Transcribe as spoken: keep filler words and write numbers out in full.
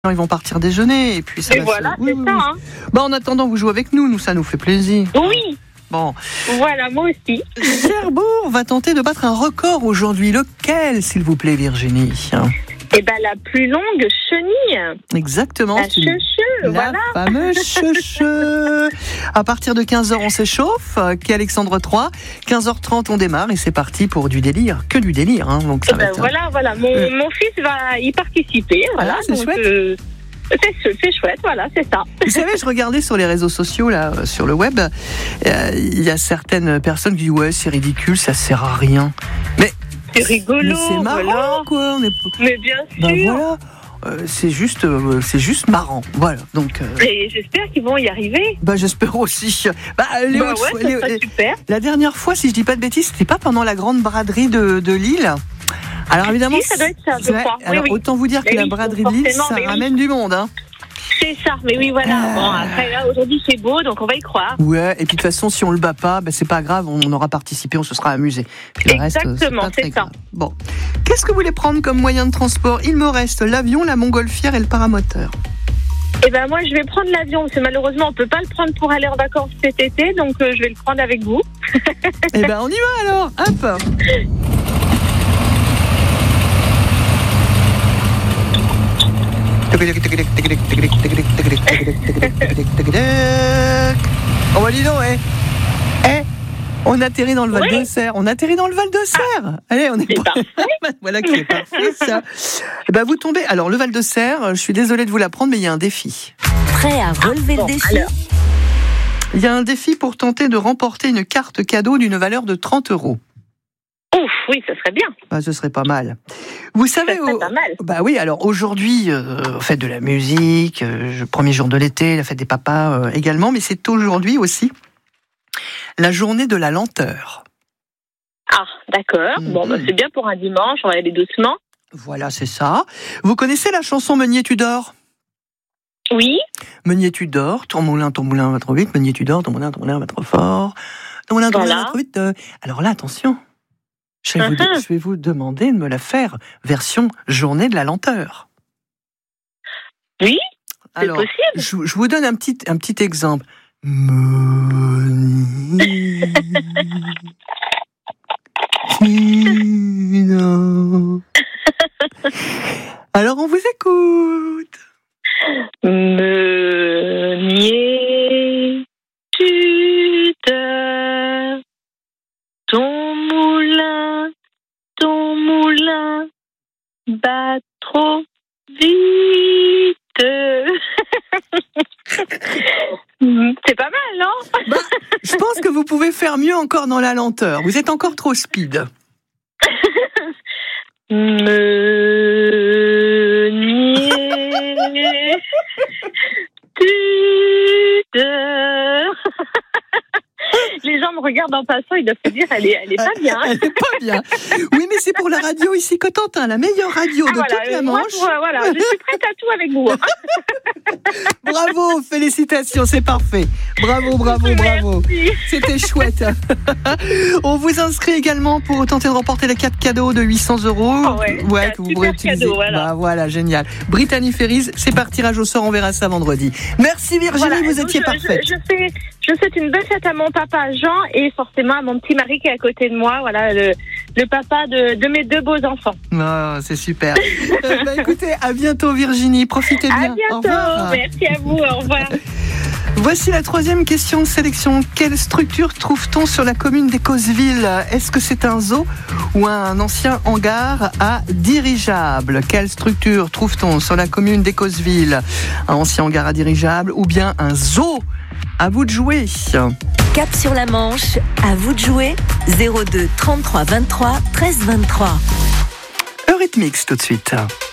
Ils vont partir déjeuner et puis ça Et va voilà, se... c'est oui, ça. oui. Hein. Bah, en attendant, vous jouez avec nous, nous ça nous fait plaisir. Oui. Bon. Voilà, moi aussi. Cherbourg va tenter de battre un record aujourd'hui. Lequel, s'il vous plaît, Virginie? Eh ben la plus longue chenille. Exactement. La c'est une- cheucheux, La voilà. fameuse cheucheux. À partir de quinze heures, on s'échauffe. Quai Alexandre trois. quinze heures trente, on démarre et c'est parti pour du délire. Que du délire, hein. Donc ça Eh va ben être... voilà, voilà. Mon, Euh. mon fils va y participer. Voilà, Ah, c'est donc, chouette. euh, c'est, c'est chouette, voilà, c'est ça. Vous savez, je regardais sur les réseaux sociaux, là, euh, sur le web, euh, il y a certaines personnes qui disent ouais, c'est ridicule, ça sert à rien. Mais C'est rigolo, mais c'est marrant, voilà. quoi. On est... Mais bien Ben sûr. voilà, Euh, c'est juste, euh, c'est juste marrant. Voilà. Donc, euh, Et j'espère qu'ils vont y arriver. bah, j'espère aussi. Bah, les Bah autres ouais, fois- ça les- serait les- super. la dernière fois, si je dis pas de bêtises, c'était pas pendant la grande braderie de, de Lille. Alors évidemment, Si, ça doit être ça, je ouais, crois. Oui, alors oui. autant vous dire Mais que la oui, braderie de Lille, forcément, ça mais oui. ramène du monde, hein. C'est ça, mais oui, voilà. Ah. Bon, après, là, aujourd'hui, c'est beau, donc on va y croire. Ouais, et puis de toute façon, si on le bat pas, ben c'est pas grave, on aura participé, on se sera amusé. Puis le reste, Exactement, pas très c'est ça. grave. Bon, qu'est-ce que vous voulez prendre comme moyen de transport? Il me reste l'avion, la montgolfière et le paramoteur. Eh ben moi, je vais prendre l'avion, parce que malheureusement, on peut pas le prendre pour aller en vacances cet été, donc euh, je vais le prendre avec vous. Eh ben on y va alors, hop. Oh bah dis donc, eh, eh, on atterrit dans le Val de Serre, on atterrit dans le Val de Serre. Allez, on est C'est pas... Voilà qui est parfait ça. Eh ben vous tombez. Alors le Val de Serre, je suis désolée de vous l'apprendre, mais il y a un défi. Prêt à relever Bon, le défi? alors. Il y a un défi pour tenter de remporter une carte cadeau d'une valeur de trente euros. Ouf, oui, ça serait bien. Bah, ce serait pas mal. Vous savez, Ça serait au- pas mal. bah oui, alors aujourd'hui, euh, fête de la musique, euh, premier jour de l'été, la fête des papas euh, également, mais c'est aujourd'hui aussi la journée de la lenteur. Ah, d'accord. Mhm. Bon, bah, c'est bien pour un dimanche, on va aller doucement. Voilà, c'est ça. Vous connaissez la chanson Meunier tu dors? Oui. Meunier tu dors, ton moulin, ton moulin va trop vite, Meunier tu dors, ton moulin, ton moulin va trop fort, ton moulin, ton moulin Voilà. va trop vite. euh. Alors là, attention, je vais, vous, Mhm. je vais vous demander de me la faire version journée de la lenteur. Oui, c'est Alors, possible. je, je vous donne un petit, un petit exemple. Meunier tu dors. Alors, on vous écoute. Meunier, tu dors, ton moulin, ton moulin bat trop vite. C'est pas mal, non? Bah, je pense que vous pouvez faire mieux encore dans la lenteur. Vous êtes encore trop speed. Meunier, tu dors. Les gens me regardent en passant, ils doivent se dire, elle est, elle est pas bien. Elle est pas bien. Oui, mais c'est pour la radio ici Cotentin, la meilleure radio Ah, de voilà, toute la euh, moi, Manche. pour, euh, voilà, je suis prête à tout avec vous. Bravo, félicitations, c'est parfait. Bravo, bravo, bravo. Merci. C'était chouette. On vous inscrit également pour tenter de remporter la carte cadeau de huit cents euros. Ah ouais, c'est un que vous super pourrez utiliser. cadeau, voilà. Bah voilà, génial. Brittany Ferries, c'est par tirage au sort, on verra ça vendredi. Merci Virginie, Voilà, vous donc étiez je, parfaite. Je, je, fais, je souhaite une belle fête à mon papa Jean et forcément à mon petit mari qui est à côté de moi. Voilà, le, le papa de, de mes deux beaux enfants. Oh, c'est super. euh, bah, écoutez, à bientôt Virginie, profitez bien. À Au bientôt. revoir. Merci à vous. Au revoir. Voici la troisième question de sélection. Quelle structure trouve-t-on sur la commune d'Écosville? Est-ce que c'est un zoo ou un ancien hangar à dirigeable? Quelle structure trouve-t-on sur la commune d'Écosville? Un ancien hangar à dirigeable ou bien un zoo? À vous de jouer. Cap sur la Manche, à vous de jouer. zéro deux trente-trois vingt-trois treize vingt-trois. Eurythmics tout de suite.